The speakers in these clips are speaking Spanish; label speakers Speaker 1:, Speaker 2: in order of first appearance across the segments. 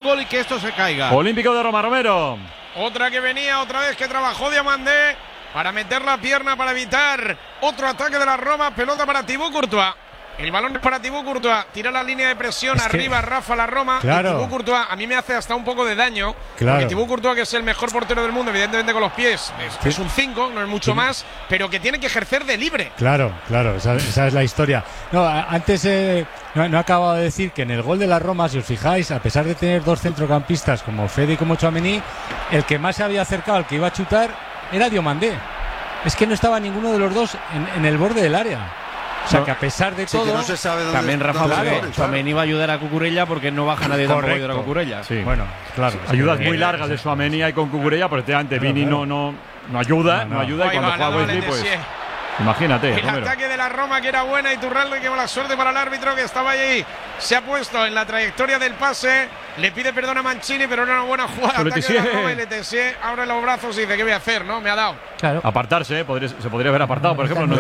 Speaker 1: fútbol y que esto se caiga.
Speaker 2: Olímpico de Roma, Romero.
Speaker 3: Otra que venía, otra vez que trabajó Diomandé para meter la pierna, para evitar otro ataque de la Roma. Pelota para Thibaut Courtois. El balón es para Thibaut Courtois. Tira la línea de presión arriba, Rafa, la Roma.
Speaker 4: Claro.
Speaker 3: Y Thibaut Courtois a mí me hace hasta un poco de daño.
Speaker 4: Claro.
Speaker 3: Porque Thibaut Courtois, que es el mejor portero del mundo, evidentemente con los pies, es un 5, no es mucho más, pero que tiene que ejercer de libre.
Speaker 4: Claro, esa es la historia. No, antes no he acabado de decir que en el gol de la Roma, si os fijáis, a pesar de tener dos centrocampistas como Fede y como Tchouaméni, el que más se había acercado al que iba a chutar era Diomandé. Es que no estaba ninguno de los dos en el borde del área. O sea, que a pesar de todo,
Speaker 5: que no se sabe dónde
Speaker 1: también Rafa,
Speaker 4: claro,
Speaker 1: Tchouaméni va a ayudar a Cucurella porque no baja nadie tampoco a ayudar a Cucurella.
Speaker 2: Sí.
Speaker 4: bueno, claro.
Speaker 2: Ayudas muy largas de Tchouaméni y con Cucurella, pero efectivamente Vini no ayuda, no ayuda. Y cuando juega Wesley, pues imagínate.
Speaker 3: El ataque de la Roma, que era buena, y Iturralde, que mala suerte para el árbitro que estaba allí. Se ha puesto en la trayectoria del pase. Le pide perdón a Mancini, pero era una buena jugada. Ataque de la Roma, y Letessier abre los brazos y dice: ¿qué voy a hacer? ¿No? Me ha dado.
Speaker 6: Claro.
Speaker 2: Apartarse, se podría haber apartado, por ejemplo.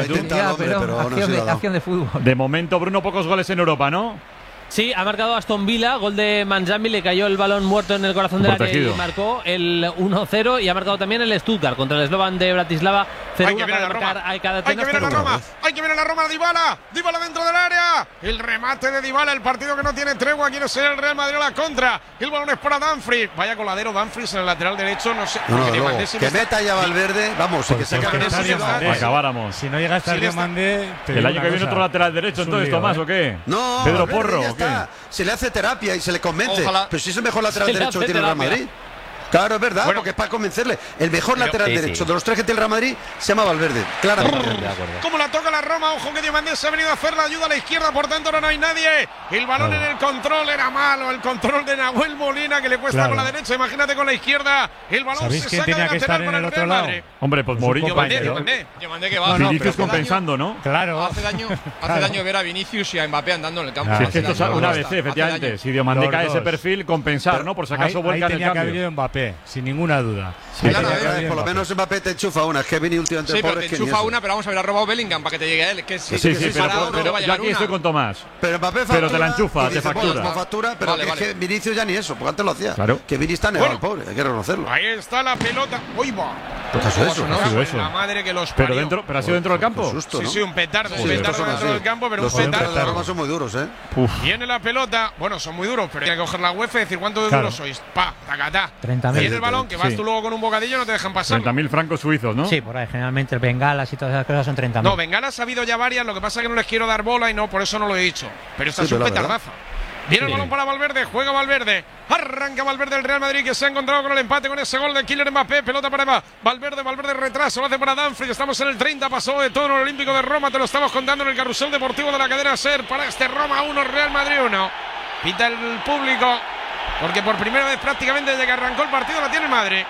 Speaker 6: Acción de fútbol.
Speaker 2: De momento, Bruno, pocos goles en Europa, ¿no?
Speaker 7: Sí, ha marcado Aston Villa, gol de Manjami, le cayó el balón muerto en el corazón del área y marcó el 1-0, y ha marcado también el Stuttgart contra el Slovan de Bratislava. 0-1 para marcar a cada
Speaker 3: Hay que ver a la Roma, hay que ver a la Roma, Dybala dentro del área, el remate de Dybala, el partido que no tiene tregua, quiere ser el Real Madrid a la contra, el balón es para Dumfries, vaya coladero Dumfries en el lateral derecho, no sé.
Speaker 5: Que meta ya Valverde, vamos, y que se acabe
Speaker 2: acabáramos.
Speaker 4: Si no llega a estar Diomandé,
Speaker 2: el año que viene otro lateral derecho, entonces Tomás, ¿o qué?
Speaker 5: No,
Speaker 2: Pedro Porro.
Speaker 5: Se le hace terapia y se le convence.
Speaker 7: Ojalá.
Speaker 5: Pero si es el mejor lateral derecho que tiene el Real Madrid. Claro, es verdad, porque es para convencerle. El mejor lateral derecho de los tres que tiene el Real Madrid se llama Valverde. Claramente.
Speaker 3: Como la toca la Roma, ojo que Diomandé se ha venido a hacer la ayuda a la izquierda, por tanto ahora no hay nadie. El balón en el control era malo, el control de Nahuel Molina, que le cuesta con la derecha, imagínate con la izquierda. El balón se saca
Speaker 4: tenía
Speaker 3: de
Speaker 4: que estar
Speaker 3: lateral
Speaker 4: en el
Speaker 3: para el
Speaker 4: otro
Speaker 3: Real
Speaker 4: lado?
Speaker 3: Madrid.
Speaker 2: Hombre, pues Mourinho.
Speaker 8: Diomandé que va.
Speaker 2: Vinicius compensando, ¿no?
Speaker 4: Claro.
Speaker 8: Hace daño ver a Vinicius y a Mbappé andando en el campo.
Speaker 2: Si es que esto es una vez, efectivamente. Si Diomandé cae ese perfil, compensar, ¿no? Por si acaso vuelca en el
Speaker 4: tenía que
Speaker 2: cambio.
Speaker 4: haber ido Mbappé, sin ninguna duda.
Speaker 5: Claro, por lo menos Mbappé te enchufa una. Es que Vini últimamente
Speaker 8: Sí, pero
Speaker 5: pobre,
Speaker 8: te enchufa una, pero vamos a ver, ha robado Bellingham para que te llegue a él. Que
Speaker 2: Sí, pero yo aquí estoy con Tomás.
Speaker 5: Pero Mbappé
Speaker 2: Pero te la enchufa, te factura.
Speaker 5: No factura, pero es que Vinicius ya ni eso, porque antes lo hacía.
Speaker 2: Claro.
Speaker 5: Que Vini está negado, pobre, hay que reconocerlo.
Speaker 3: Ahí está la pelota. ¡Uy, va!
Speaker 5: ¿Qué pasó eso?
Speaker 3: La madre que los parió.
Speaker 2: Pero ha sido dentro del campo.
Speaker 5: Susto, ¿no?
Speaker 3: Sí, un petardo,
Speaker 5: Sí,
Speaker 3: un petardo
Speaker 5: son
Speaker 3: dentro
Speaker 5: así.
Speaker 3: del campo, pero
Speaker 5: Los
Speaker 3: un
Speaker 5: centros de la
Speaker 3: petardo.
Speaker 5: Roma son muy duros, ¿eh?
Speaker 3: Viene la pelota, bueno, son muy duros, pero hay que coger la UEFA y decir cuánto de duros sois. Pa, tacatá.
Speaker 6: 30.000.
Speaker 3: Viene el balón, que vas tú luego con un bocadillo, no te dejan pasar.
Speaker 2: 30.000 francos suizos, ¿no?
Speaker 6: Sí, por ahí. Generalmente el bengalas y todas esas cosas son 30.000.
Speaker 3: No, bengalas ha habido ya varias, lo que pasa es que no les quiero dar bola y no, por eso no lo he dicho. Pero esta es un petardazo. Viene el balón para Valverde, juega Valverde, arranca Valverde el Real Madrid, que se ha encontrado con el empate con ese gol de Kylian Mbappé, pelota para Valverde retraso, lo hace para Dumfries, estamos en el 30, pasó de todo en el Olímpico de Roma, te lo estamos contando en el carrusel deportivo de la cadena SER, para este Roma 1, Real Madrid 1. Pita el público, porque por primera vez prácticamente desde que arrancó el partido la tiene el Madrid.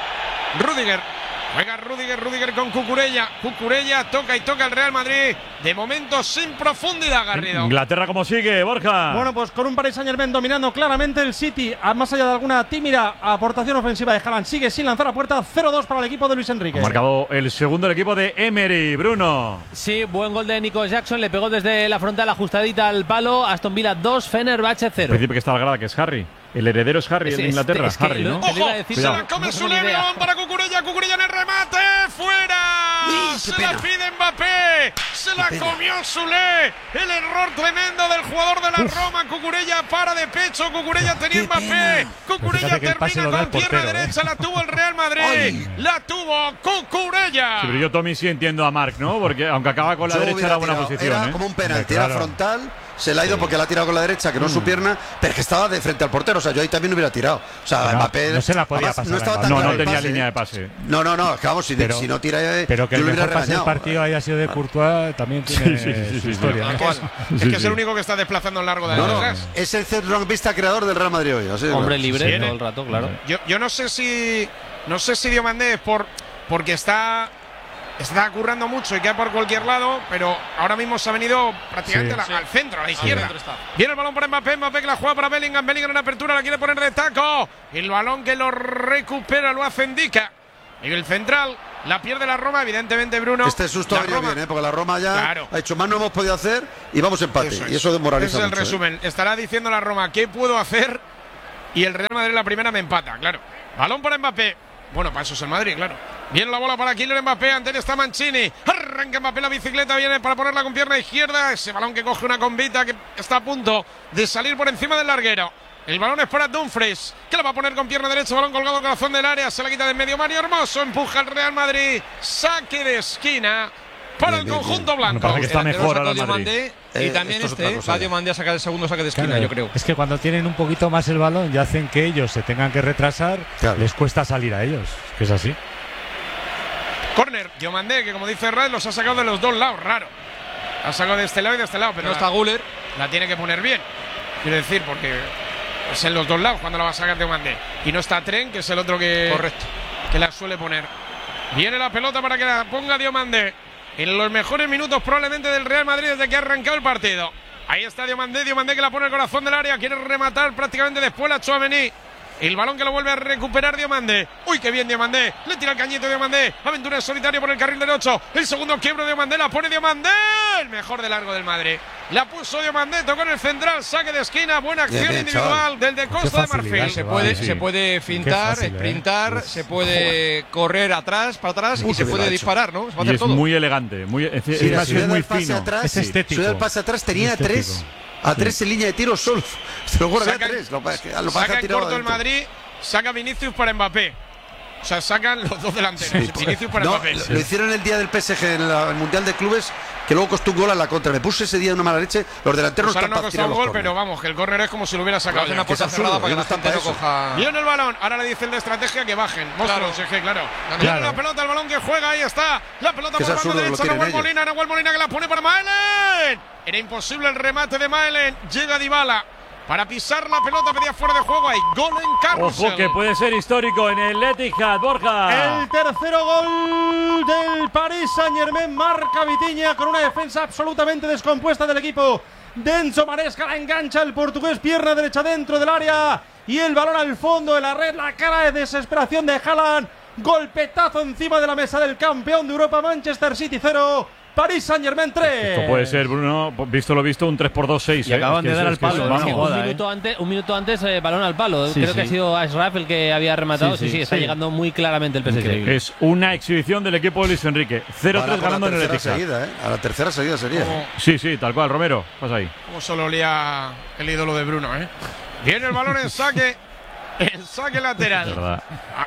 Speaker 3: Rüdiger. Juega Rüdiger con Cucurella. Cucurella toca y toca el Real Madrid. De momento sin profundidad, Garrido.
Speaker 2: Inglaterra, ¿cómo sigue, Borja?
Speaker 9: Bueno, pues con un Paris Saint-Germain dominando claramente el City, más allá de alguna tímida aportación ofensiva de Haaland, sigue sin lanzar a puerta. 0-2 para el equipo de Luis Enrique.
Speaker 2: Ha marcado el segundo del equipo de Emery, Bruno.
Speaker 7: Sí, buen gol de Nico Jackson, le pegó desde la frontal ajustadita al palo. Aston Villa 2, Fenerbahce 0.
Speaker 2: El principio que está al grada, que es Harry. El heredero es Harry, el de Inglaterra. Harry, ¿no?
Speaker 3: ¡Ojo! Se la come su balón para Cucurella. Cucurella en el remate. ¡Fuera! Se la pide Mbappé. Se la comió Soulé. El error tremendo del jugador de la Roma. Cucurella para de pecho. Cucurella tenía Mbappé. Cucurella termina con pierna derecha. La tuvo el Real Madrid. La tuvo Cucurella.
Speaker 2: Sí, pero yo, Tommy, sí entiendo a Marc, ¿no? Porque aunque acaba con la derecha era buena posición.
Speaker 5: Era como un penalti, era frontal. Se le ha ido porque la ha tirado con la derecha, que no es su pierna, pero es que estaba de frente al portero. O sea, yo ahí también hubiera tirado. O sea, Mbappé
Speaker 4: no se la podía pasar.
Speaker 5: No estaba tan
Speaker 2: no tenía línea de pase.
Speaker 5: No, es que vamos, si no tira.
Speaker 4: Pero que
Speaker 5: yo
Speaker 4: el
Speaker 5: lo hubiera
Speaker 4: mejor pase del
Speaker 5: regañado.
Speaker 4: partido haya sido de Courtois también tiene su historia.
Speaker 3: Es que es el único que está desplazando en largo de atrás.
Speaker 5: Es el centrocampista creador del Real Madrid hoy.
Speaker 7: Hombre libre todo el rato, claro.
Speaker 3: Yo no sé si Diomandé es porque está currando mucho y cae por cualquier lado, pero ahora mismo se ha venido prácticamente al centro, a la izquierda. Viene el balón para Mbappé que la juega para Bellingham en apertura, la quiere poner de taco. El balón que lo recupera lo hace Ndicka. Y el central la pierde la Roma, evidentemente, Bruno.
Speaker 5: Este susto ha venido bien, porque la Roma ya ha hecho más, no hemos podido hacer y vamos a empate. Y eso desmoraliza
Speaker 3: mucho. Ese es el resumen. Estará diciendo la Roma, ¿qué puedo hacer y el Real Madrid la primera me empata, claro. Balón para Mbappé. Bueno, para eso es el Madrid, claro. Viene la bola para Kylian Mbappé, ante él está Mancini. Arranca Mbappé la bicicleta, viene para ponerla con pierna izquierda. Ese balón que coge una combita que está a punto de salir por encima del larguero. El balón es para Dumfries, que la va a poner con pierna derecha, balón colgado al corazón del área, se la quita de en medio Mario Hermoso, empuja el Real Madrid, saque de esquina para el conjunto blanco.
Speaker 2: Parece que está mejor ahora el Madrid.
Speaker 8: Y también Sadio Mandé a sacar el segundo saque de esquina,
Speaker 4: claro,
Speaker 8: yo creo.
Speaker 4: Es que cuando tienen un poquito más el balón y hacen que ellos se tengan que retrasar, les cuesta salir a ellos, que es así.
Speaker 3: Corner, Diomandé, que como dice Red, los ha sacado de los dos lados, raro. Ha sacado de este lado y de este lado, pero
Speaker 8: no está Güler.
Speaker 3: La tiene que poner bien, quiero decir, porque es en los dos lados cuando la va a sacar Diomandé. Y no está Tren, que es el otro que,
Speaker 8: correcto,
Speaker 3: que la suele poner. Viene la pelota para que la ponga Diomandé. En los mejores minutos probablemente del Real Madrid desde que ha arrancado el partido. Ahí está Diomandé que la pone al corazón del área. Quiere rematar prácticamente después la Tchouaméni. El balón que lo vuelve a recuperar Diomandé. Uy, qué bien Diomandé. Le tira el cañito Diomandé. Aventura en solitario por el carril derecho. El segundo quiebro de Diomandé. La pone Diomandé. El mejor de largo del Madrid. La puso Diomandé. Tocó en el central. Saque de esquina. Buena acción individual del de Costa de Marfil.
Speaker 8: Se puede fintar, sprintar, se puede correr atrás, para atrás y se puede disparar, ¿no? Se puede hacer todo.
Speaker 2: Muy elegante. Es muy fino.
Speaker 5: Es estético. El pase atrás tenía tres. A tres en línea de tiro solo. Se lo guarda a tres.
Speaker 3: Saca en corto el Madrid, saca Vinicius para Mbappé. O sea, sacan los dos delanteros. Vinicius para Mbappé.
Speaker 5: Lo hicieron el día del PSG en el Mundial de Clubes, que luego costó un gol a la contra. Me puse ese día de una mala leche. Los delanteros
Speaker 3: no ha costado un gol, pero vamos, que el córner es como si lo hubiera sacado.
Speaker 8: Una puerta cerrada para que la gente no coja.
Speaker 3: Viene el balón. Ahora le dicen de estrategia que bajen. Monstruos, claro. Viene la pelota, el balón que juega. Ahí está. La pelota por la banda derecha. Nahuel Molina que la pone para Maelen. Era imposible el remate de Maelen. Llega Dybala para pisar la pelota, pedía fuera de juego. Hay gol en Carrusel.
Speaker 2: Ojo que puede ser histórico en el Etihad, Borja.
Speaker 9: El tercero gol del Paris Saint-Germain marca Vitinha con una defensa absolutamente descompuesta del equipo de Enzo Maresca. La engancha el portugués, pierna derecha dentro del área y el balón al fondo de la red. La cara de desesperación de Haaland. Golpetazo encima de la mesa del campeón de Europa. Manchester City 0. Paris Saint-Germain 3.
Speaker 2: Esto puede ser, Bruno, visto lo visto, un 3x2-6.
Speaker 1: Y acaban de dar al palo.
Speaker 7: Un minuto antes, balón al palo. Creo que ha sido Ashraf el que había rematado. Sí, está llegando muy claramente el PSG.
Speaker 2: Es una exhibición del equipo de Luis Enrique. 0-3 ganando en el Etihad.
Speaker 5: A la tercera seguida sería.
Speaker 2: Sí, tal cual. Romero, pasa ahí.
Speaker 3: Como solo olía el ídolo de Bruno, Viene el balón en saque. En saque lateral.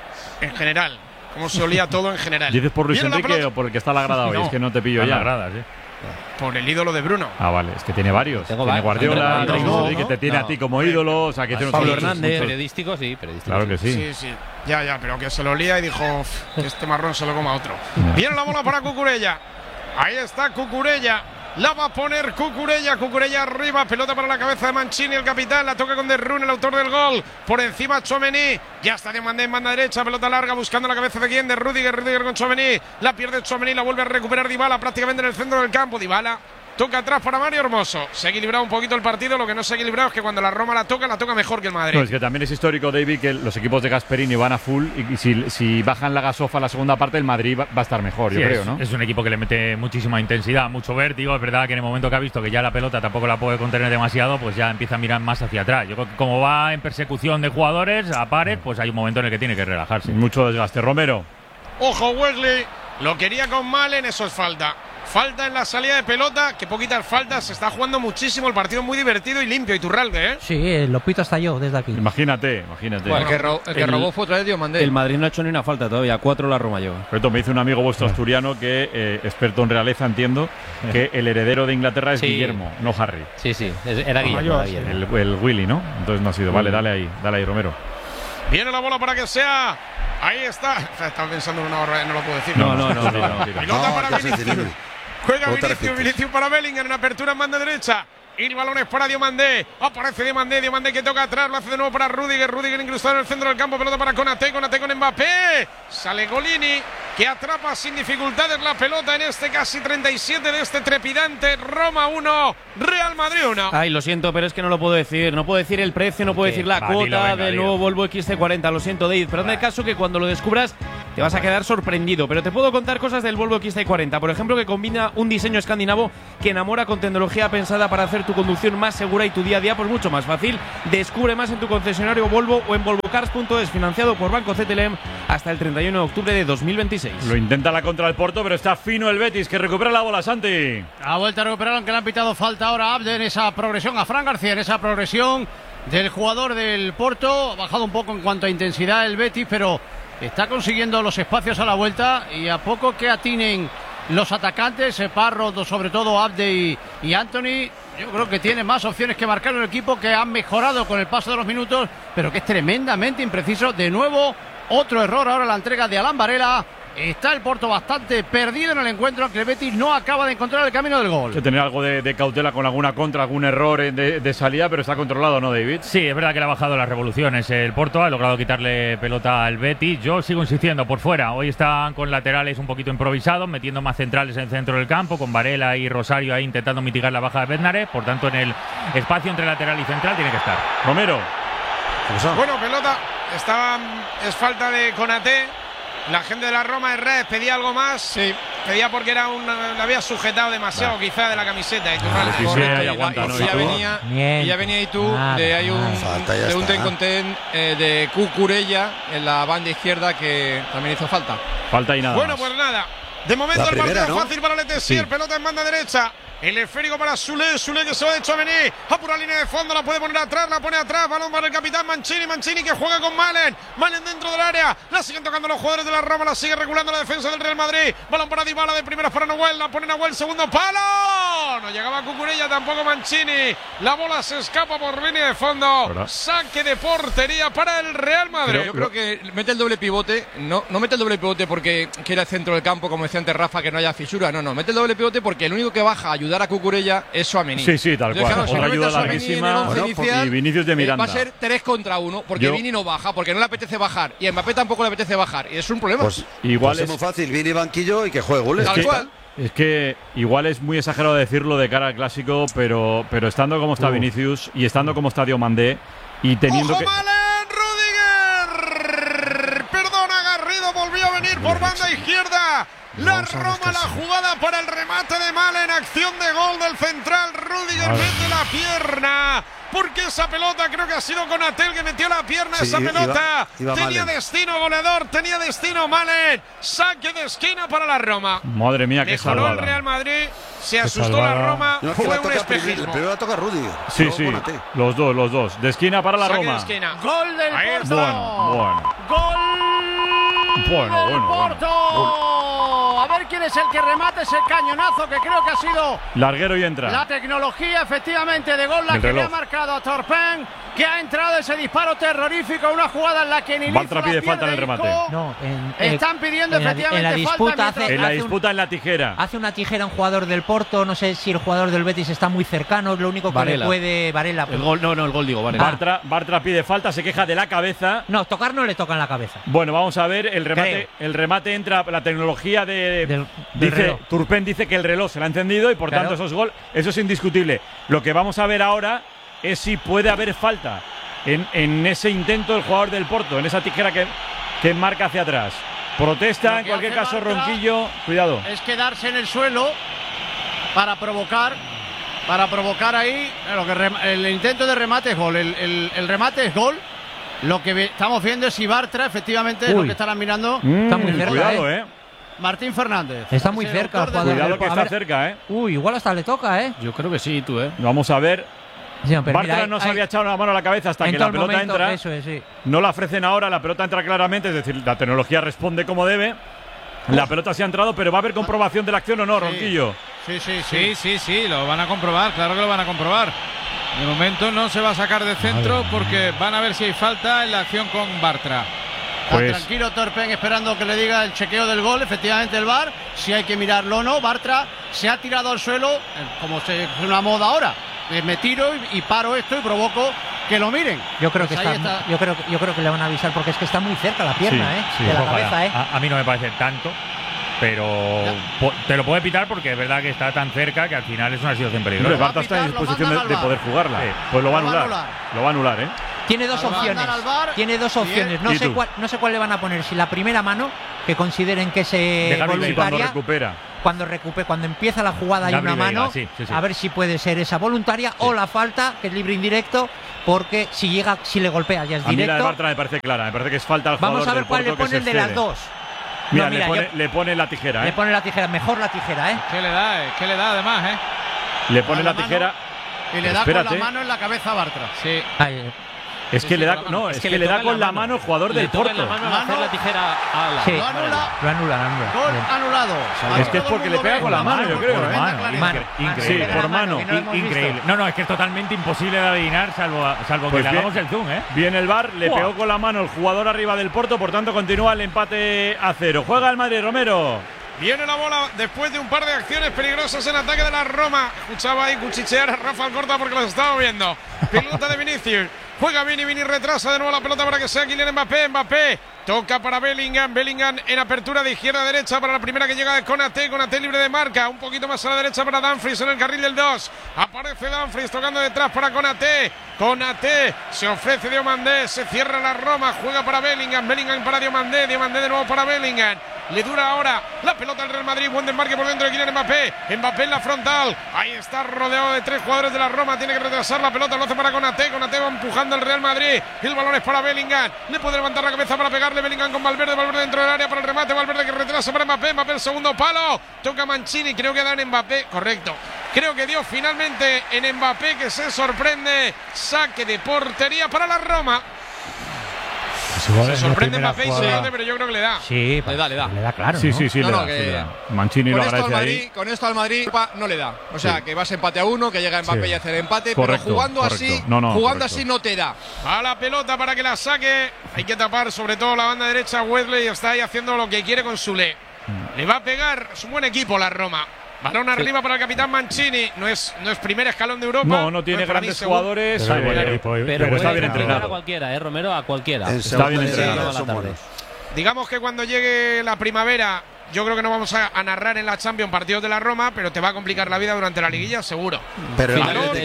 Speaker 3: En general. Como se olía todo en general.
Speaker 2: ¿Dices por Luis Enrique o por el que está a la grada hoy? No, es que no te pillo ya.
Speaker 1: Gradas,
Speaker 3: Por el ídolo de Bruno.
Speaker 2: Ah, vale, es que tiene varios. Tiene Guardiola, que te tiene a ti como ídolo. O sea, que tiene
Speaker 7: Pablo Hernández. Periodístico, sí.
Speaker 2: Claro que sí.
Speaker 3: Sí. Ya, pero que se lo olía y dijo que este marrón se lo coma otro. Viene la bola para Cucurella. Ahí está Cucurella. La va a poner Cucurella arriba, pelota para la cabeza de Mancini, el capitán, la toca con De Bruyne, el autor del gol, por encima Tchouaméni, ya está Diomandé en banda derecha, pelota larga buscando la cabeza de quién, de Rüdiger con Tchouaméni, la pierde Tchouaméni, la vuelve a recuperar Dybala prácticamente en el centro del campo, Dybala toca atrás para Mario Hermoso. Se ha equilibrado un poquito el partido. Lo que no se ha equilibrado es que cuando la Roma la toca mejor que el Madrid.
Speaker 2: No, es que también es histórico, David, que los equipos de Gasperini van a full y si bajan la gasofa la segunda parte, el Madrid va a estar mejor, yo creo, ¿no?
Speaker 1: Es un equipo que le mete muchísima intensidad, mucho vértigo. Es verdad que en el momento que ha visto que ya la pelota tampoco la puede contener demasiado, pues ya empieza a mirar más hacia atrás. Yo creo que como va en persecución de jugadores a pares, pues hay un momento en el que tiene que relajarse.
Speaker 2: Mucho desgaste. Romero.
Speaker 3: Ojo, Wesley. Lo quería con Malen, eso es falta. Falta en la salida de pelota, que poquitas faltas, se está jugando muchísimo, el partido muy divertido y limpio. Iturralde,
Speaker 6: Sí, lo pito hasta yo desde aquí.
Speaker 2: Imagínate.
Speaker 8: Bueno, el que robó fue otra vez Diomandé.
Speaker 1: El Madrid no ha hecho ni una falta todavía, 4 la Roma lleva.
Speaker 2: Pero me dice un amigo vuestro asturiano que, experto en realeza, entiendo, que el heredero de Inglaterra es Guillermo, no Harry.
Speaker 7: Sí, era Guillermo.
Speaker 2: El Willy, ¿no? Entonces no ha sido. Vale, dale ahí, Romero.
Speaker 3: Viene la bola para que sea. Ahí está. Estaba pensando en una barbaridad, no lo puedo decir.
Speaker 2: No.
Speaker 3: Pelota para Vinicius. Juega Vinicius para Bellingham en apertura en banda derecha. Y el balón es para Diomandé. Aparece Diomandé que toca atrás. Lo hace de nuevo para Rüdiger incrustado en el centro del campo. Pelota para Konaté con Mbappé. Sale Golini, que atrapa sin dificultades la pelota en este casi 37 de este trepidante Roma 1, Real Madrid 1.
Speaker 1: Ay, lo siento, pero es que no lo puedo decir. No puedo decir el precio, no puedo decir la cuota del nuevo Volvo XC40. Lo siento, Dave. Pero hazme caso que cuando lo descubras
Speaker 10: te vas a quedar sorprendido. Pero te puedo contar cosas del Volvo XC40. Por ejemplo, que combina un diseño escandinavo que enamora con tecnología pensada para hacer tu conducción más segura y tu día a día pues mucho más fácil. Descubre más en tu concesionario Volvo o en volvocars.es, financiado por Banco CTLM hasta el 31 de octubre de 2026.
Speaker 2: Lo intenta la contra el Porto, pero está fino el Betis, que recupera la bola, Santi.
Speaker 11: Ha vuelto a recuperar, aunque le han pitado falta ahora a Abde en esa progresión, a Fran García en esa progresión del jugador del Porto. Ha bajado un poco en cuanto a intensidad el Betis, pero está consiguiendo los espacios a la vuelta, y a poco que atinen los atacantes, Parro, sobre todo Abde y Anthony, yo creo que tiene más opciones que marcar un equipo que ha mejorado con el paso de los minutos, pero que es tremendamente impreciso. De nuevo, otro error ahora la entrega de Alan Varela. Está el Porto bastante perdido en el encuentro, aunque el Betis no acaba de encontrar el camino del gol.
Speaker 2: Hay que tener algo de cautela con alguna contra, algún error de salida, pero está controlado, ¿no, David?
Speaker 1: Sí, es verdad que le ha bajado las revoluciones el Porto, ha logrado quitarle pelota al Betis. Yo sigo insistiendo por fuera. Hoy están con laterales un poquito improvisados, metiendo más centrales en el centro del campo, con Varela y Rosario ahí intentando mitigar la baja de Bednarek. Por tanto, en el espacio entre lateral y central tiene que estar.
Speaker 2: Romero.
Speaker 3: Bueno, pelota. Es falta de Konaté. La gente de la Roma Herrera pedía algo más.
Speaker 8: Sí.
Speaker 3: Pedía porque era le había sujetado demasiado quizá de la camiseta.
Speaker 8: Y ya venía y tú de un ten de Cucurella en la banda izquierda, que también hizo falta.
Speaker 2: Falta y nada.
Speaker 3: Bueno,
Speaker 2: más.
Speaker 3: Pues nada. De momento el partido fácil para Letessier.
Speaker 2: Sí.
Speaker 3: Pelota en banda derecha. El esférico para Sule que se va de Tchouaméni. Apura línea de fondo, la puede poner atrás, la pone atrás. Balón para el capitán Mancini que juega con Malen. Malen dentro del área. La siguen tocando los jugadores de la Roma, la sigue regulando la defensa del Real Madrid. Balón para Dybala de primeras para Nahuel. La pone Nahuel, segundo palo. No llegaba Cucurella, tampoco Mancini. La bola se escapa por línea de fondo. ¿Verdad? Saque de portería para el Real Madrid.
Speaker 8: Pero yo creo que mete el doble pivote. No mete el doble pivote porque quiere el centro del campo, como decía antes Rafa, que no haya fisura. No, mete el doble pivote porque el único que baja a ayudar a Cucurella es Tchouaméni.
Speaker 2: Sí, tal cual.
Speaker 8: Claro,
Speaker 2: otra ayuda larguísima.
Speaker 8: Inicial,
Speaker 2: y Vinicius de Miranda.
Speaker 8: Va a ser 3 contra 1 porque Vini no baja, porque no le apetece bajar. Y a Mbappé tampoco le apetece bajar. Y es un problema.
Speaker 5: Pues igual es muy fácil. Vini banquillo y que juegue goles.
Speaker 8: Tal cual.
Speaker 2: Es que igual es muy exagerado decirlo de cara al clásico, pero estando como está Vinicius y estando como está Diomandé y teniendo
Speaker 3: ¡Ojo, Malen! ¡Rudiger! Perdona, Garrido volvió a venir por banda izquierda. La Roma, la jugada para el remate de Malen, acción de gol del central. Rudiger mete la pierna, porque esa pelota creo que ha sido Konaté el que metió la pierna. Esa pelota
Speaker 5: iba
Speaker 3: tenía
Speaker 5: Malen.
Speaker 3: destino goleador, tenía destino Malen. Saque de esquina para la Roma.
Speaker 2: Madre mía, qué
Speaker 3: mejoró
Speaker 2: salvada.
Speaker 3: el Real Madrid, se asustó la Roma, fue un espejismo.
Speaker 5: Primero la toca Rudiger.
Speaker 2: Sí, los dos. De esquina para la
Speaker 3: Saque
Speaker 2: Roma.
Speaker 3: de esquina.
Speaker 11: Gol del Porto.
Speaker 2: Bueno.
Speaker 11: Gol del Porto. A ver quién es el que remate ese cañonazo, que creo que ha sido
Speaker 2: larguero y entra.
Speaker 11: La tecnología, efectivamente, de gol, la que le ha marcado a Torpen, que ha entrado ese disparo terrorífico, una jugada en la que ni
Speaker 2: Bartra pide falta en el remate.
Speaker 6: No,
Speaker 11: están pidiendo efectivamente
Speaker 6: en la disputa
Speaker 11: falta.
Speaker 2: En la disputa en la tijera.
Speaker 6: Hace una tijera un jugador del Porto, no sé si el jugador del Betis está muy cercano, es lo único que
Speaker 10: Varela.
Speaker 6: le puede Varela.
Speaker 10: El gol, no, el gol digo, Varela.
Speaker 2: Bartra pide falta, se queja de la cabeza.
Speaker 6: No, tocar no le toca en la cabeza.
Speaker 2: Bueno, vamos a ver el remate. El remate entra la tecnología del
Speaker 6: reloj.
Speaker 2: Turpen dice que el reloj se le ha encendido y por tanto eso es gol. Eso es indiscutible. Lo que vamos a ver ahora es si puede haber falta en ese intento del jugador del Porto, en esa tijera que marca hacia atrás. Protesta, en cualquier caso, Ronquillo. Cuidado.
Speaker 11: Es quedarse en el suelo para provocar ahí. El intento de remate es gol. El remate es gol. Lo que estamos viendo es si Bartra, efectivamente, es lo que estarán mirando.
Speaker 6: Está muy cerca.
Speaker 2: Cuidado,
Speaker 11: Martín Fernández.
Speaker 6: Está muy cerca.
Speaker 2: Cuidado que está cerca,
Speaker 6: Igual hasta le toca,
Speaker 10: Yo creo que sí, tú,
Speaker 2: Vamos a ver.
Speaker 6: Sí, pero
Speaker 2: Bartra
Speaker 6: mira,
Speaker 2: no se había echado la mano a la cabeza hasta que la pelota entra.
Speaker 6: Eso es, sí.
Speaker 2: No la ofrecen ahora, la pelota entra claramente, es decir, la tecnología responde como debe. La pelota sí ha entrado, pero va a haber comprobación de la acción o no, Ronquillo.
Speaker 12: Sí, lo van a comprobar, claro que lo van a comprobar. De momento no se va a sacar de centro porque van a ver si hay falta en la acción con Bartra.
Speaker 2: Pues,
Speaker 11: tranquilo Torpen, esperando que le diga el chequeo del gol, efectivamente el VAR, si hay que mirarlo o no. Bartra se ha tirado al suelo, como es una moda ahora. Me tiro y paro esto y provoco que lo miren.
Speaker 6: Yo creo que está. Yo creo que le van a avisar porque es que está muy cerca la pierna, de la cabeza,
Speaker 1: A mí no me parece tanto, pero te lo puede pitar porque es verdad que está tan cerca que al final es una situación peligrosa.
Speaker 2: Bartra está en disposición de poder jugarla. Pues lo va a anular. Lo va a anular,
Speaker 6: Tiene dos opciones. Tiene dos opciones. No sé cuál le van a poner. Si la primera mano, que consideren que se voluntaria. Cuando empieza la jugada hay una mano, a ver si puede ser esa voluntaria o la falta, que es libre indirecto, porque si le golpea ya es directo.
Speaker 2: A mí la de Bartra me parece clara, me parece que es falta al jugador.
Speaker 6: Vamos a ver cuál le ponen de las dos.
Speaker 2: Mira, le pone la tijera,
Speaker 6: Le pone la tijera, mejor la tijera,
Speaker 12: ¿Qué le da además,
Speaker 2: Le pone la tijera.
Speaker 11: Y le da con la mano en la cabeza a Bartra.
Speaker 12: Sí.
Speaker 2: Es que le da, le da con la mano el jugador del Porto.
Speaker 7: La mano al hacer la tijera a la.
Speaker 6: Sí.
Speaker 11: Lo anula.
Speaker 6: Gol
Speaker 11: anulado.
Speaker 2: Es que es porque le pega con la mano, yo creo.
Speaker 1: Increíble.
Speaker 2: Sí, por mano.
Speaker 1: Increíble. No, es que es totalmente imposible de adivinar, salvo que le hagamos el zoom,
Speaker 2: Viene el VAR, le pegó con la mano el jugador arriba del Porto, por tanto continúa el empate a 0. Juega el Madrid, Romero.
Speaker 3: Viene la bola después de un par de acciones peligrosas en ataque de la Roma. Escuchaba ahí cuchichear a Rafa Alcorta porque los estaba viendo. Pelota de Vinicius. Juega Vini retrasa de nuevo la pelota para que sea Kylian Mbappé. Toca para Bellingham en apertura de izquierda a derecha para la primera que llega de Konaté libre de marca, un poquito más a la derecha para Dumfries en el carril del 2. Aparece Dumfries tocando detrás para Konaté se ofrece Diomandé, se cierra la Roma, juega para Bellingham para Diomandé de nuevo para Bellingham. Le dura ahora la pelota al Real Madrid, buen desmarque por dentro de Kylian Mbappé en la frontal, ahí está rodeado de 3 jugadores de la Roma, tiene que retrasar la pelota, lo hace para Konaté va empujando el Real Madrid, el balón es para Bellingham, le puede levantar la cabeza para pegarle Bellingham con Valverde dentro del área para el remate, Valverde que retrasa para Mbappé el segundo palo, toca Mancini, creo que da en Mbappé, correcto, creo que dio finalmente en Mbappé que se sorprende, saque de portería para la Roma. Se sorprende Mbappé y se pierde, pero yo creo que le da.
Speaker 6: Sí,
Speaker 7: le da,
Speaker 6: claro.
Speaker 2: Sí, le da. Mancini lo agradece ahí.
Speaker 8: Con esto al Madrid no le da. O sea, que vas empate a 1, que llega Mbappé y hace el empate,
Speaker 2: correcto,
Speaker 8: pero jugando así no te da.
Speaker 3: A la pelota para que la saque. Hay que tapar sobre todo la banda derecha. Wesley está ahí haciendo lo que quiere con Sule. Le va a pegar, es un buen equipo la Roma. Balón arriba para el capitán Mancini. No es primer escalón de Europa.
Speaker 2: No tiene grandes jugadores.
Speaker 7: Pero
Speaker 2: está bien entrenado.
Speaker 7: A cualquiera, Romero, a cualquiera.
Speaker 2: Está bien entrenado.
Speaker 3: Digamos que cuando llegue la primavera, yo creo que no vamos a narrar en la Champions partidos de la Roma, pero te va a complicar la vida durante la liguilla, seguro.
Speaker 5: Pero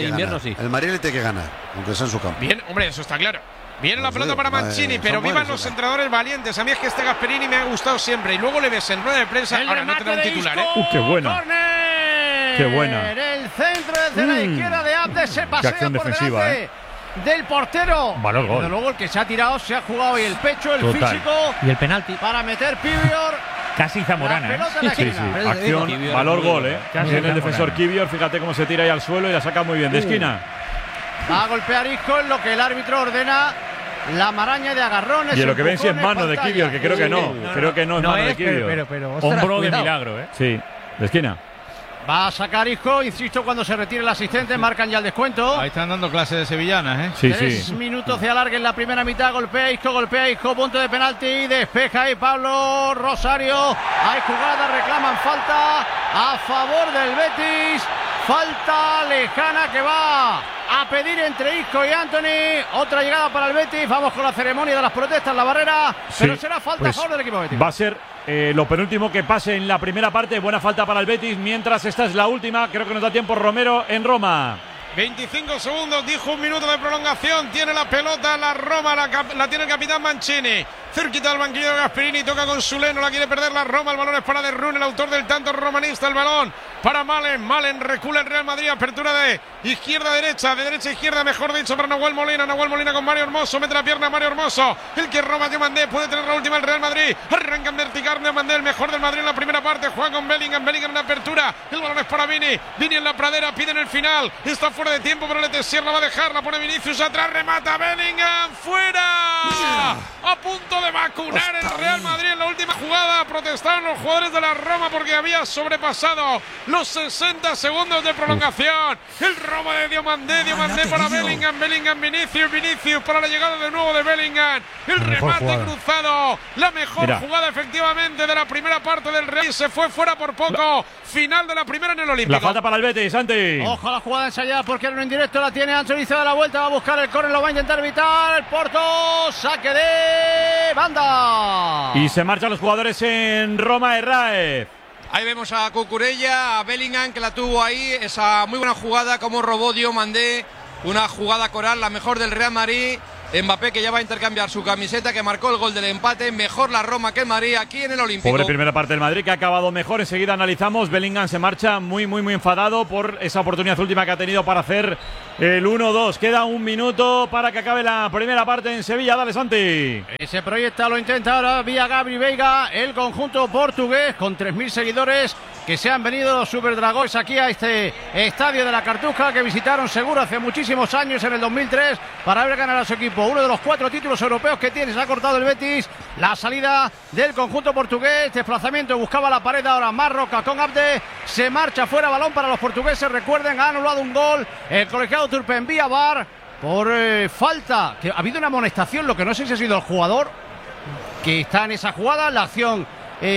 Speaker 5: el Madrid le tiene que ganar, aunque sea en su campo.
Speaker 3: Bien, hombre, eso está claro. Viene la pelota para Mancini, pero vivan los entrenadores valientes. A mí es que este Gasperini me ha gustado siempre. Y luego le ves en rueda de prensa. Ahora no tendrá un titular,
Speaker 2: ¡Qué buena! ¡Qué buena!
Speaker 11: En el centro desde la izquierda de Abde se pasea por
Speaker 2: defensiva,
Speaker 11: delante del portero.
Speaker 2: Valor gol.
Speaker 11: Pero luego el que se ha tirado, se ha jugado hoy el pecho, el físico.
Speaker 6: Y el penalti.
Speaker 11: Para meter Kiwior.
Speaker 1: Casi Zamorana,
Speaker 2: Sí. Acción, valor gol, Tiene el defensor Kiwior, fíjate cómo se tira ahí al suelo y la saca muy bien de esquina.
Speaker 11: Va a golpear Isco en lo que el árbitro ordena. La maraña de agarrones.
Speaker 2: Y lo que ven si es mano de Kiwior, que creo que no. Creo que no es mano de Kiwior.
Speaker 1: Hombro de milagro,
Speaker 2: Sí, de esquina.
Speaker 11: Va a sacar Isco, insisto, cuando se retire el asistente, marcan ya el descuento.
Speaker 12: Ahí están dando clases de sevillanas,
Speaker 2: Sí,
Speaker 11: 3 minutos de alargue en la primera mitad, golpea Isco, punto de penalti, despeja ahí Pablo Rosario. Hay jugada, reclaman falta a favor del Betis. Falta lejana que va a pedir entre Isco y Anthony. Otra llegada para el Betis. Vamos con la ceremonia de las protestas, la barrera. Pero será falta a favor del equipo Betis.
Speaker 2: Va a ser lo penúltimo que pase en la primera parte. Buena falta para el Betis. Mientras esta es la última. Creo que nos da tiempo Romero en Roma.
Speaker 3: 25 segundos, dijo 1 minuto de prolongación. Tiene la pelota la Roma, la tiene el capitán Mancini. Cerquita del banquillo de Gasperini, toca con Sule, no la quiere perder la Roma. El balón es para De Bruyne, el autor del tanto romanista. El balón para Malen recula el Real Madrid. Apertura de izquierda a derecha, de derecha a izquierda, mejor dicho, para Nahuel Molina con Mario Hermoso. Mete la pierna Mario Hermoso. El que roba Diomandé, puede tener la última el Real Madrid. Arranca en vertical Diomandé, el mejor del Madrid en la primera parte. Juega con Bellingham en la apertura. El balón es para Vini en la pradera, pide en el final. Está fuera de tiempo, pero Letessier la va a dejar. La pone Vinicius atrás, remata Bellingham, fuera. A punto de vacunar el Real Madrid en la última jugada. Protestaron los jugadores de la Roma porque había sobrepasado los 60 segundos de prolongación. El robo de Diomandé para Bellingham, Vinicius para la llegada de nuevo de Bellingham. El remate cruzado, la mejor jugada efectivamente de la primera parte del Real. Se fue fuera por poco. Final de la primera en el Olímpico.
Speaker 2: La falta para el Betis, Santi.
Speaker 11: Ojo a la jugada ensayada porque en directo la tiene Anthony, se da la vuelta, va a buscar el córner, lo va a intentar evitar el Porto, saque de banda.
Speaker 2: Y se marchan los jugadores en Roma, Herráez.
Speaker 8: Ahí vemos a Cucurella, a Bellingham que la tuvo ahí, esa muy buena jugada como robó Diomandé, una jugada coral, la mejor del Real Madrid. Mbappé, que ya va a intercambiar su camiseta, que marcó el gol del empate. Mejor la Roma que el Madrid aquí en el Olímpico.
Speaker 2: Pobre primera parte del Madrid, que ha acabado mejor. Enseguida analizamos. Bellingham se marcha muy enfadado por esa oportunidad última que ha tenido para hacer el 1-2. Queda un minuto para que acabe la primera parte en Sevilla. Dale, Santi.
Speaker 11: Ese proyecto lo intenta ahora vía Gabri Veiga, el conjunto portugués, con 3.000 seguidores que se han venido los Super Dragons aquí a este estadio de la Cartuja, que visitaron seguro hace muchísimos años, en el 2003, para ver ganar a su equipo. Uno de los 4 títulos europeos que tiene. Se ha cortado el Betis. La salida del conjunto portugués. Desplazamiento. Buscaba la pared ahora Marroca con Abde. Se marcha fuera. Balón para los portugueses. Recuerden, ha anulado un gol el colegiado Turpen vía VAR por falta. Que ha habido una amonestación. Lo que no sé si ha sido el jugador que está en esa jugada. La acción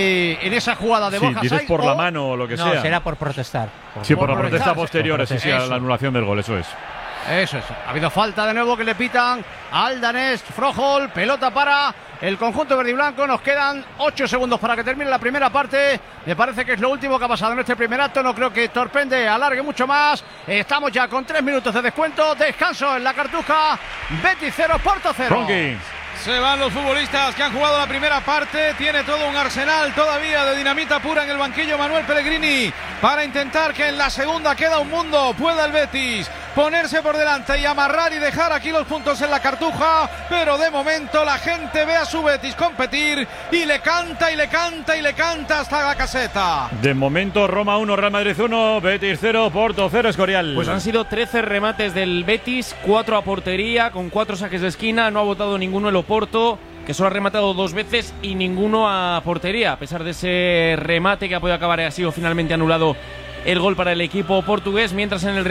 Speaker 11: en esa jugada de Borja
Speaker 2: dices
Speaker 11: Sainz,
Speaker 2: por la mano o lo que sea.
Speaker 6: No, será por protestar.
Speaker 2: Por la protesta posterior, sí, a la anulación del gol, eso es.
Speaker 11: Eso es. Ha habido falta de nuevo que le pitan al danés Froholt. Pelota para el conjunto verde y blanco. Nos quedan 8 segundos para que termine la primera parte. Me parece que es lo último que ha pasado en este primer acto. No creo que Torpende alargue mucho más. Estamos ya con 3 minutos de descuento. Descanso en la Cartuja. Betis 0, Porto 0.
Speaker 2: Ronqui.
Speaker 12: Se van los futbolistas que han jugado la primera parte. Tiene todo un arsenal todavía de dinamita pura en el banquillo Manuel Pellegrini, para intentar que en la segunda, queda un mundo, pueda el Betis ponerse por delante y amarrar y dejar aquí los puntos en la Cartuja. Pero de momento la gente ve a su Betis competir y le canta y le canta y le canta hasta la caseta.
Speaker 2: De momento Roma 1, Real Madrid 1, Betis 0, Porto 0, Escorial.
Speaker 10: Pues han sido 13 remates del Betis, 4 a portería, con 4 saques de esquina. No ha votado ninguno el Oporto, que solo ha rematado 2 veces y ninguno a portería. A pesar de ese remate que ha podido acabar, ha sido finalmente anulado el gol para el equipo portugués. Mientras en el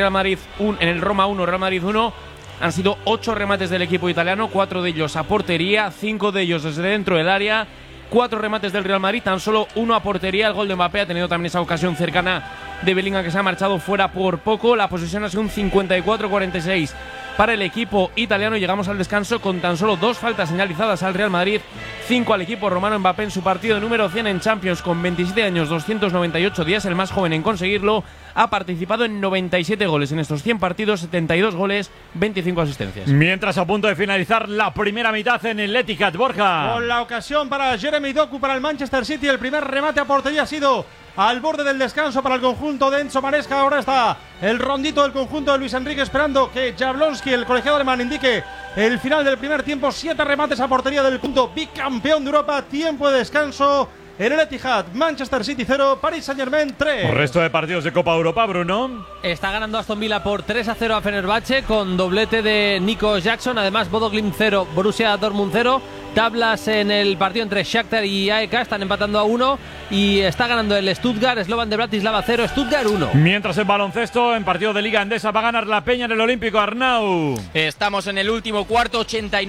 Speaker 10: Roma 1, Real Madrid 1, han sido 8 remates del equipo italiano, 4 de ellos a portería, 5 de ellos desde dentro del área. 4 remates del Real Madrid, tan solo 1 a portería. El gol de Mbappé ha tenido también esa ocasión cercana de Bellingham, que se ha marchado fuera por poco. La posesión ha sido un 54-46 para el equipo italiano. Llegamos al descanso con tan solo 2 faltas señalizadas al Real Madrid, 5 al equipo romano. Mbappé en su partido número 100 en Champions, con 27 años, 298 días, el más joven en conseguirlo. Ha participado en 97 goles en estos 100 partidos, 72 goles, 25 asistencias.
Speaker 2: Mientras, a punto de finalizar la primera mitad en el Etihad, Borja.
Speaker 9: Con la ocasión para Jeremy Doku, para el Manchester City. El primer remate a portería ha sido al borde del descanso para el conjunto de Enzo Maresca. Ahora está el rondito del conjunto de Luis Enrique, esperando que Jablonski, el colegiado alemán, indique el final del primer tiempo. 7 remates a portería del punto bicampeón de Europa. Tiempo de descanso en el Etihad. Manchester City 0, Paris Saint-Germain 3.
Speaker 2: El resto de partidos de Copa Europa, Bruno.
Speaker 7: Está ganando Aston Villa por 3-0 a Fenerbahce, con doblete de Nico Jackson. Además, Bodo Glimt 0, Borussia Dortmund 0. Tablas en el partido entre Shakhtar y AEK, están empatando a 1. Y está ganando el Stuttgart, Slovan de Bratislava 0, Stuttgart 1.
Speaker 2: Mientras, en baloncesto, en partido de Liga Endesa, va a ganar la Peña en el Olímpico. Arnau.
Speaker 13: Estamos en el último cuarto,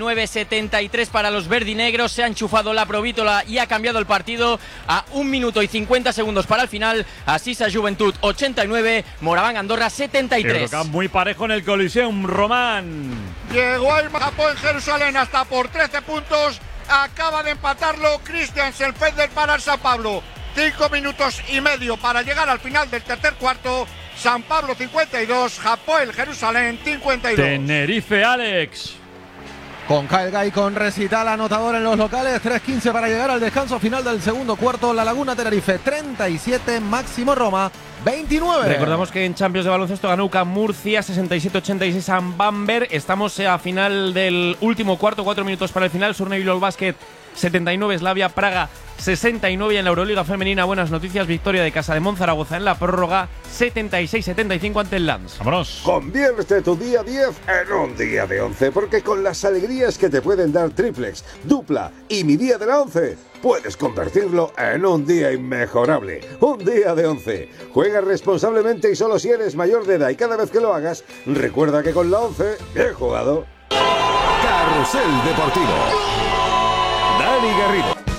Speaker 13: 89-73 para los verdinegros. Se ha enchufado la Provítola y ha cambiado el partido a 1 minuto y 50 segundos para el final. Asisa Juventud 89, Moraván Andorra 73.
Speaker 2: Muy parejo en el Coliseum, Román.
Speaker 14: Llegó el Japón en Jerusalén hasta por 13 puntos. Acaba de empatarlo Christiansen Feder para el San Pablo. 5 minutos y medio para llegar al final del tercer cuarto. San Pablo 52, Hapoel Jerusalén 52.
Speaker 2: Tenerife, Alex.
Speaker 15: Con Calga y con recital anotador en los locales. 3:15 para llegar al descanso final del segundo cuarto. La Laguna Tenerife 37, Máximo Roma 29.
Speaker 10: Recordamos que en Champions de baloncesto ganó UCAM Murcia 67-86 a Bamberg. Estamos a final del último cuarto, 4 minutos para el final. Surne Bilbao Basket 79, Slavia Praga 69. Y en la Euroliga femenina, buenas noticias, victoria de Casa de Monzaragoza en la prórroga 76-75 ante el Lens.
Speaker 2: Vámonos.
Speaker 16: Convierte tu día 10 en un día de 11, porque con las alegrías que te pueden dar triplex, dupla y mi día de la 11, puedes convertirlo en un día inmejorable. Un día de 11. Juega responsablemente y solo si eres mayor de edad, y cada vez que lo hagas, recuerda que con la 11, bien jugado.
Speaker 17: Carrusel Deportivo. Dani Garrido.